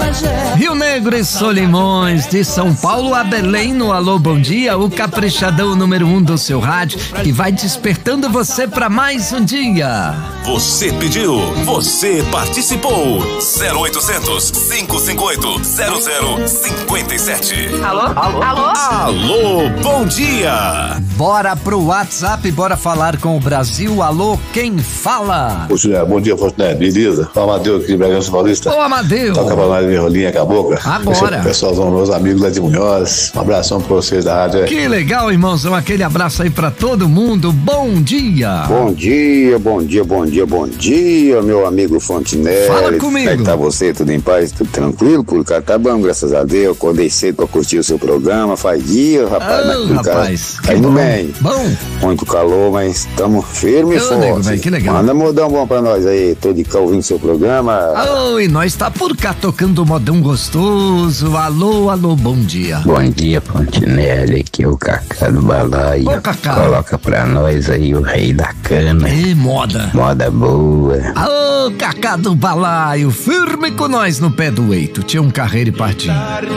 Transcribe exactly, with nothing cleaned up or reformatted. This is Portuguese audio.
Rio Negro e Solimões, de São Paulo a Belém no Alô Bom Dia, o caprichadão número um do seu rádio, que vai despertando você pra mais um dia. Você pediu, você participou. zero oitocentos, cinco cinco oito, zero zero cinco sete. Alô? Alô? Alô? Alô, bom dia. Bora pro WhatsApp, bora falar com o Brasil. Alô, quem fala? Fortuné, bom dia, Fortuné, beleza? O Amadeu aqui de Bragança Paulista. Ô, Amadeu. Toca pra nós, minha rolinha cabocla. Agora. Pessoalzão, meus amigos lá de Munhoz. Um abração pra vocês da rádio. Que legal, irmãozão. Aquele abraço aí pra todo mundo. Bom dia. Bom dia, bom dia, bom dia, bom dia, meu amigo Fontinelli. Fala comigo. Como é que tá você? Tudo em paz? Tudo tranquilo? Por cá tá bom, graças a Deus. Acordei cedo pra curtir o seu programa. Faz dia, rapaz. Oh, mas rapaz. Tá indo bom. bem. Bom. Muito calor, mas estamos firme e Ô, forte. nego, véio, que legal. Manda modão bom pra nós aí. Tô de cá ouvindo seu programa. Oh, e nós tá por cá tocando modão gostoso. Alô, alô, bom dia. Bom dia, Fontinelli, aqui é o Cacá do Balaio. Ô, Cacá. Coloca pra nós aí o rei da cana. E moda. Moda boa. Ô, Cacá do Balaio, firme com nós no pé do eito. Tinha um carreiro e partiu.